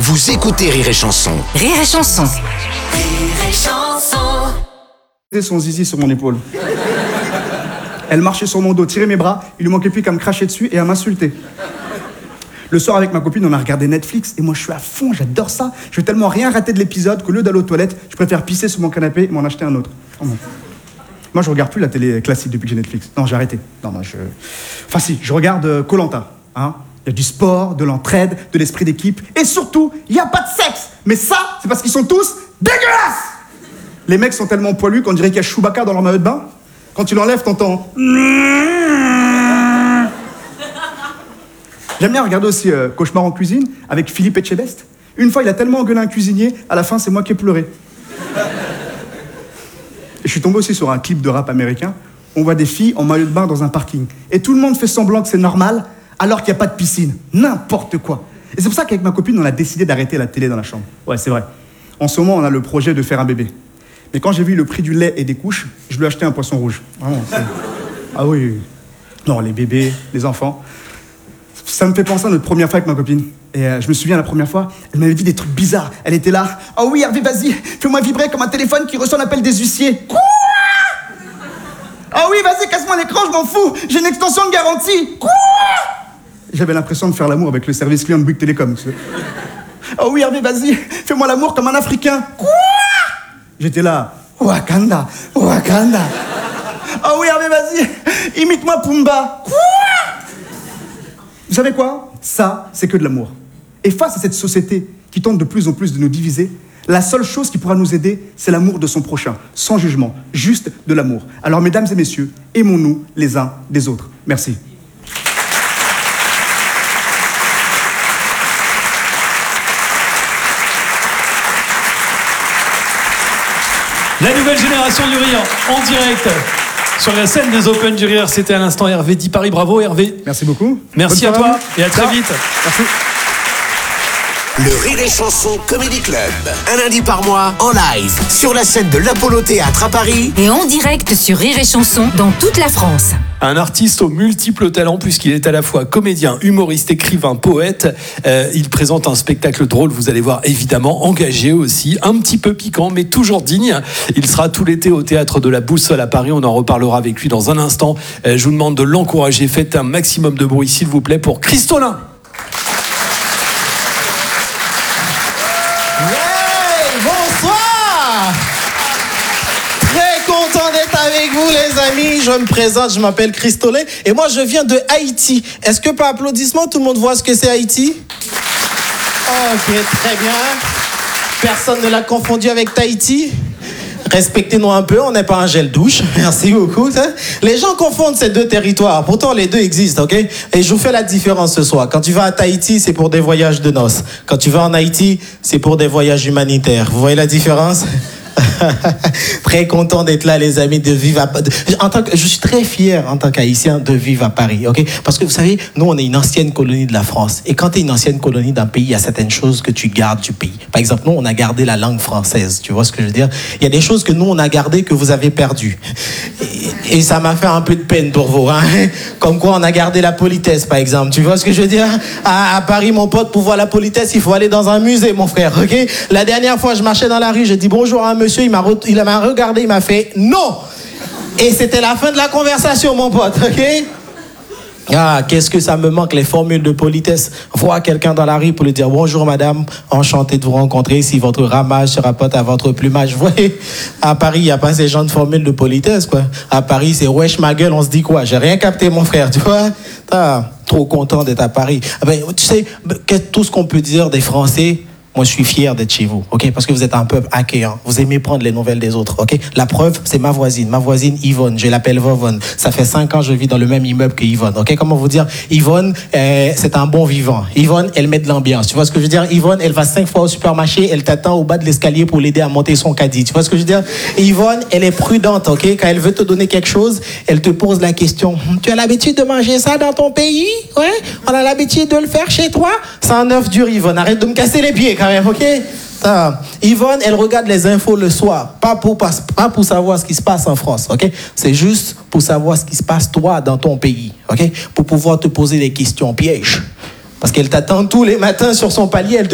Vous écoutez Rire et Chanson. Rire et Chanson. Rire et Chanson. Son zizi sur mon épaule. Elle marchait sur mon dos, tirait mes bras, il lui manquait plus qu'à me cracher dessus et à m'insulter. Le soir avec ma copine, on a regardé Netflix et moi je suis à fond, j'adore ça. Je veux tellement rien rater de l'épisode qu'au lieu d'aller aux toilettes, je préfère pisser sur mon canapé et m'en acheter un autre. Oh non. Moi je regarde plus la télé classique depuis que j'ai Netflix. Non, j'ai arrêté. Enfin si, je regarde Koh-Lanta. Hein. Il y a du sport, de l'entraide, de l'esprit d'équipe et surtout, il n'y a pas de sexe. Mais ça, c'est parce qu'ils sont tous dégueulasses. Les mecs sont tellement poilus qu'on dirait qu'il y a Chewbacca dans leur maillot de bain. Quand tu l'enlèves, t'entends... J'aime bien regarder aussi Cauchemar en cuisine avec Philippe Etchebest. Une fois, il a tellement engueulé un cuisinier, à la fin, c'est moi qui ai pleuré. Et je suis tombé aussi sur un clip de rap américain. On voit des filles en maillot de bain dans un parking. Et tout le monde fait semblant que c'est normal, alors qu'il n'y a pas de piscine. N'importe quoi. Et c'est pour ça qu'avec ma copine, on a décidé d'arrêter la télé dans la chambre. Ouais, c'est vrai. En ce moment, on a le projet de faire un bébé. Mais quand j'ai vu le prix du lait et des couches, je lui ai acheté un poisson rouge. Vraiment, c'est... Ah oui. Non, les bébés, les enfants. Ça me fait penser à notre première fois avec ma copine. Et je me souviens, la première fois, elle m'avait dit des trucs bizarres. Elle était là. « Oh oui, Hervé, vas-y, fais-moi vibrer comme un téléphone qui reçoit l'appel des huissiers. » Quoi ? « Ah oui, vas-y, casse-moi l'écran, je m'en fous. J'ai une extension de garantie. » Quoi ? J'avais l'impression de faire l'amour avec le service client de Bouygues Télécom. « Oh oui, Hervé, vas-y, fais-moi l'amour comme un Africain. » Quoi ? J'étais là. « Wakanda, Wakanda. » « Oh oui, Hervé, vas-y, imite-moi Pumba. » Quoi ? Vous savez quoi ? Ça, c'est que de l'amour. Et face à cette société qui tente de plus en plus de nous diviser, la seule chose qui pourra nous aider, c'est l'amour de son prochain, sans jugement, juste de l'amour. Alors, mesdames et messieurs, aimons-nous les uns des autres. Merci. La nouvelle génération du rire en direct sur la scène des Open du Rire. C'était à l'instant Hervé dit Paris. Bravo Hervé. Merci beaucoup. Merci à toi et à très vite. Merci. Le Rire et Chanson Comedy Club. Un lundi par mois en live sur la scène de l'Apollo Théâtre à Paris. Et en direct sur Rire et Chanson dans toute la France. Un artiste aux multiples talents puisqu'il est à la fois comédien, humoriste, écrivain, poète. Il présente un spectacle drôle, vous allez voir, évidemment, engagé aussi, un petit peu piquant, mais toujours digne. Il sera tout l'été au Théâtre de la Boussole à Paris. On en reparlera avec lui dans un instant. Je vous demande de l'encourager. Faites un maximum de bruit, s'il vous plaît, pour Cristolin. Hey, bonsoir! Très content d'être avec vous, les amis. Je me présente, je m'appelle Cristolin et moi je viens de Haïti. Est-ce que par applaudissement, tout le monde voit ce que c'est Haïti? Ok, très bien. Personne ne l'a confondu avec Tahiti? Respectez-nous un peu, on n'est pas un gel douche. Merci beaucoup. Les gens confondent ces deux territoires. Pourtant, les deux existent, ok? Et je vous fais la différence ce soir. Quand tu vas à Tahiti, c'est pour des voyages de noces. Quand tu vas en Haïti, c'est pour des voyages humanitaires. Vous voyez la différence? Très content d'être là, les amis, de vivre à... Je suis très fier en tant qu'Haïtien de vivre à Paris, ok? Parce que vous savez, nous, on est une ancienne colonie de la France. Et quand tu es une ancienne colonie d'un pays, il y a certaines choses que tu gardes du pays. Par exemple, nous, on a gardé la langue française. Tu vois ce que je veux dire? Il y a des choses que nous, on a gardées que vous avez perdues. Et ça m'a fait un peu de peine pour vous, hein? Comme quoi, on a gardé la politesse, par exemple. Tu vois ce que je veux dire? À Paris, mon pote, pour voir la politesse, il faut aller dans un musée, mon frère, ok? La dernière fois, je marchais dans la rue, j'ai dit bonjour à un monsieur, il m'a regardé, il m'a fait non. Et c'était la fin de la conversation, mon pote, ok? Ah, qu'est-ce que ça me manque, les formules de politesse. Voir quelqu'un dans la rue pour lui dire bonjour madame, enchanté de vous rencontrer, si votre ramage se rapporte à votre plumage. Vous voyez, à Paris, il n'y a pas ces gens de formules de politesse, quoi. À Paris, c'est wesh ma gueule, on se dit quoi? J'ai rien capté, mon frère, tu vois? Trop content d'être à Paris. Ben, tu sais, tout ce qu'on peut dire des Français, moi, je suis fier d'être chez vous, ok? Parce que vous êtes un peuple accueillant. Vous aimez prendre les nouvelles des autres, ok? La preuve, c'est ma voisine. Ma voisine Yvonne, je l'appelle Vovonne. Ça fait 5 ans que je vis dans le même immeuble que Yvonne, ok? Comment vous dire? Yvonne, c'est un bon vivant. Yvonne, elle met de l'ambiance. Tu vois ce que je veux dire? Yvonne, elle va 5 fois au supermarché, elle t'attend au bas de l'escalier pour l'aider à monter son caddie. Tu vois ce que je veux dire? Yvonne, elle est prudente, ok? Quand elle veut te donner quelque chose, elle te pose la question. Tu as l'habitude de manger ça dans ton pays? Ouais? On a l'habitude de le faire chez toi? C'est un œuf dur, Yvonne. Arrête de me casser les pieds quand même, ok? Yvonne, elle regarde les infos le soir, pas pour savoir ce qui se passe en France, ok? C'est juste pour savoir ce qui se passe toi dans ton pays, ok? Pour pouvoir te poser des questions pièges. Parce qu'elle t'attend tous les matins sur son palier, elle te